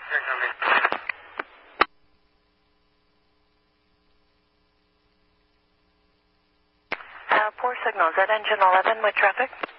Poor signal. Is that engine 11 with traffic?